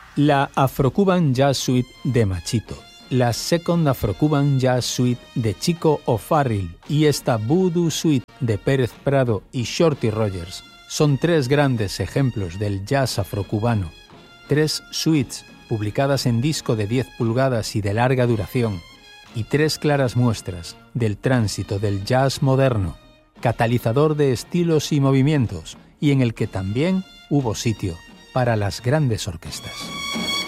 la Afro-Cuban Jazz Suite de Machito, la Second Afro-Cuban Jazz Suite de Chico O'Farrill y esta Voodoo Suite de Pérez Prado y Shorty Rogers son tres grandes ejemplos del jazz afrocubano, tres suites publicadas en disco de 10 pulgadas y de larga duración, y tres claras muestras del tránsito del jazz moderno, catalizador de estilos y movimientos, y en el que también hubo sitio para las grandes orquestas.